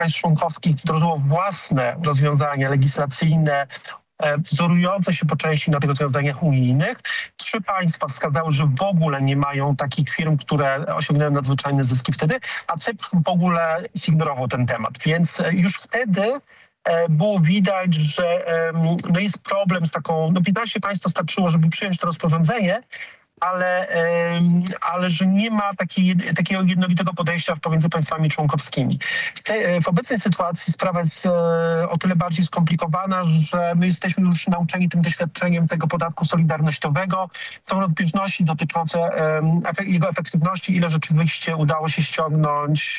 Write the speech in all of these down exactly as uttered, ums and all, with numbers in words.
państw członkowskich wdrożyło własne rozwiązania legislacyjne, wzorujące się po części na tych rozwiązaniach unijnych. Trzy państwa wskazały, że w ogóle nie mają takich firm, które osiągnęły nadzwyczajne zyski wtedy, a Cypr w ogóle zignorował ten temat. Więc już wtedy było widać, że no jest problem z taką... No piętnaście państw starczyło, żeby przyjąć to rozporządzenie, ale, ale że nie ma takiej, takiego jednolitego podejścia pomiędzy państwami członkowskimi. W, te, w obecnej sytuacji sprawa jest o tyle bardziej skomplikowana, że my jesteśmy już nauczeni tym doświadczeniem tego podatku solidarnościowego. Są rozbieżności dotyczące jego efektywności, ile rzeczywiście udało się ściągnąć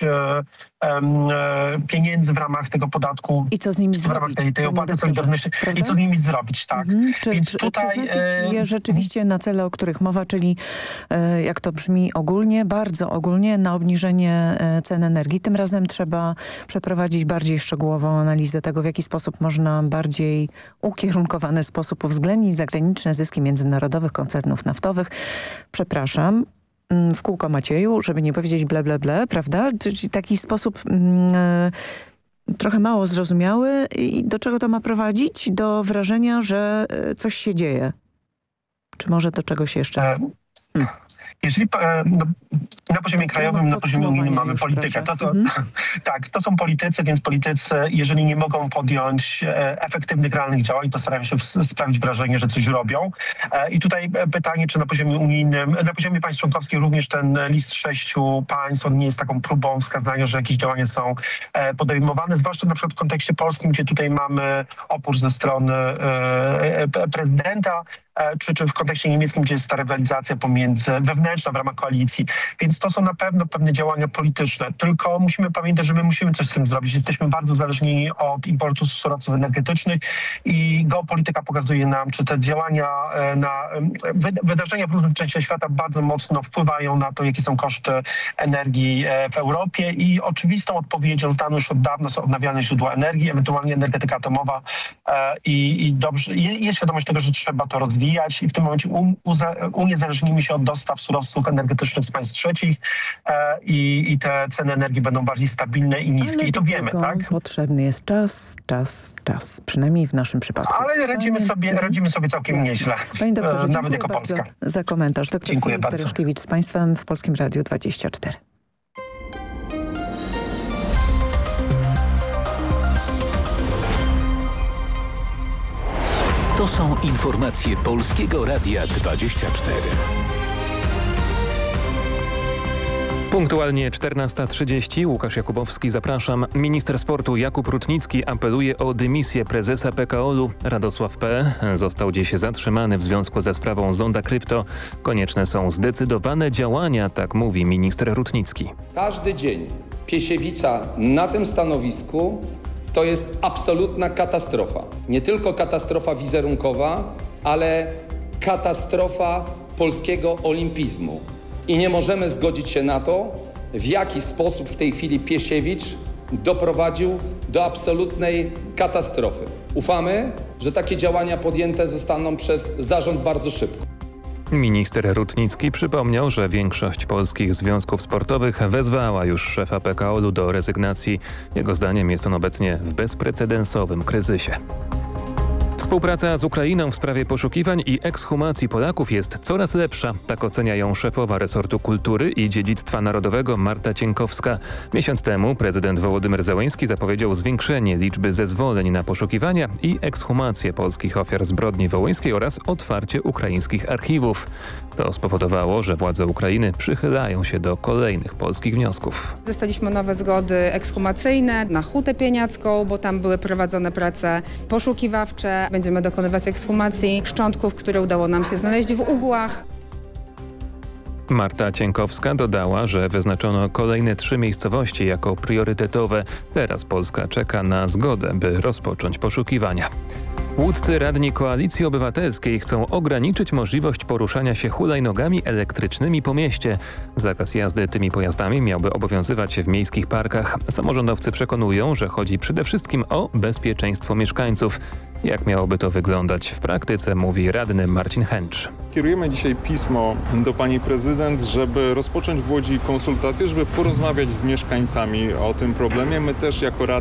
pieniędzy w ramach tego podatku. I co z nimi w zrobić? ramach tej, tej opłaty solidarności. Prawda? I co z nimi zrobić, tak. Mhm. Czy, Więc czy tutaj, przeznaczyć je rzeczywiście na cele, o których mowa, czyli e, jak to brzmi ogólnie, bardzo ogólnie, na obniżenie e, cen energii. Tym razem trzeba przeprowadzić bardziej szczegółową analizę tego, w jaki sposób można bardziej ukierunkowany sposób uwzględnić zagraniczne zyski międzynarodowych koncernów naftowych. Przepraszam. W kółko Macieju, żeby nie powiedzieć ble, ble, ble, prawda? Czyli taki sposób mm, e, trochę mało zrozumiały. I do czego to ma prowadzić? Do wrażenia, że coś się dzieje. Czy może do czegoś jeszcze? Hmm. Jeżeli no, na poziomie krajowym, na poziomie unijnym mamy politykę. To, to, mhm. Tak, to są politycy, więc politycy, jeżeli nie mogą podjąć e, efektywnych, realnych działań, to starają się w, sprawić wrażenie, że coś robią. E, I tutaj pytanie, czy na poziomie unijnym, na poziomie państw członkowskich również ten list sześciu państw, on nie jest taką próbą wskazania, że jakieś działania są e, podejmowane, zwłaszcza na przykład w kontekście polskim, gdzie tutaj mamy opór ze strony e, e, prezydenta, Czy, czy w kontekście niemieckim, gdzie jest ta rywalizacja pomiędzy wewnętrzna w ramach koalicji. Więc to są na pewno pewne działania polityczne. Tylko musimy pamiętać, że my musimy coś z tym zrobić. Jesteśmy bardzo uzależnieni od importu surowców energetycznych i geopolityka pokazuje nam, czy te działania na wydarzenia w różnych częściach świata bardzo mocno wpływają na to, jakie są koszty energii w Europie i oczywistą odpowiedzią znaną już od dawna są odnawialne źródła energii, ewentualnie energetyka atomowa i, i dobrze, jest świadomość tego, że trzeba to rozwijać. I w tym momencie uniezależnimy się od dostaw surowców energetycznych z państw trzecich e, i, i te ceny energii będą bardziej stabilne i niskie. Ale I to wiemy, tak? Potrzebny jest czas, czas, czas. Przynajmniej w naszym przypadku. Ale radzimy Panie... sobie, radzimy sobie całkiem Jasne. nieźle. Panie doktorze, e, nawet jako Polska. Za komentarz. Doktor Dziękuję Filip bardzo. Tereszkiewicz z Państwem w Polskim Radiu dwadzieścia cztery. To są informacje Polskiego Radia dwadzieścia cztery. Punktualnie czternasta trzydzieści. Łukasz Jakubowski, zapraszam. Minister sportu Jakub Rutnicki apeluje o dymisję prezesa P K O L-u. Radosław P. został dziś zatrzymany w związku ze sprawą Zonda Krypto. Konieczne są zdecydowane działania, tak mówi minister Rutnicki. Każdy dzień Piesiewica na tym stanowisku to jest absolutna katastrofa. Nie tylko katastrofa wizerunkowa, ale katastrofa polskiego olimpizmu. I nie możemy zgodzić się na to, w jaki sposób w tej chwili Piesiewicz doprowadził do absolutnej katastrofy. Ufamy, że takie działania podjęte zostaną przez zarząd bardzo szybko. Minister Rutnicki przypomniał, że większość polskich związków sportowych wezwała już szefa P K O L-u do rezygnacji. Jego zdaniem jest on obecnie w bezprecedensowym kryzysie. Współpraca z Ukrainą w sprawie poszukiwań i ekshumacji Polaków jest coraz lepsza. Tak ocenia ją szefowa resortu kultury i dziedzictwa narodowego Marta Cienkowska. Miesiąc temu prezydent Wołodymyr Zełenski zapowiedział zwiększenie liczby zezwoleń na poszukiwania i ekshumację polskich ofiar zbrodni wołyńskiej oraz otwarcie ukraińskich archiwów. To spowodowało, że władze Ukrainy przychylają się do kolejnych polskich wniosków. Dostaliśmy nowe zgody ekshumacyjne na Hutę Pieniacką, bo tam były prowadzone prace poszukiwawcze. Będziemy dokonywać ekshumacji szczątków, które udało nam się znaleźć w Ugłach. Marta Cienkowska dodała, że wyznaczono kolejne trzy miejscowości jako priorytetowe. Teraz Polska czeka na zgodę, by rozpocząć poszukiwania. Łódzcy radni Koalicji Obywatelskiej chcą ograniczyć możliwość poruszania się hulajnogami elektrycznymi po mieście. Zakaz jazdy tymi pojazdami miałby obowiązywać w miejskich parkach. Samorządowcy przekonują, że chodzi przede wszystkim o bezpieczeństwo mieszkańców. Jak miałoby to wyglądać w praktyce, mówi radny Marcin Hęcz. Kierujemy dzisiaj pismo do pani prezydent, żeby rozpocząć w Łodzi konsultacje, żeby porozmawiać z mieszkańcami o tym problemie. My też jako radni